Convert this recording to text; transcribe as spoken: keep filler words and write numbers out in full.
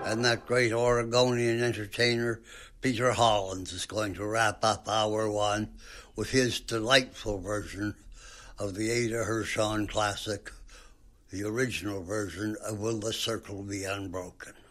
And that great Oregonian entertainer, Peter Hollins, is going to wrap up hour one with his delightful version of the Ada Hirshon classic, the original version of Will the Circle Be Unbroken.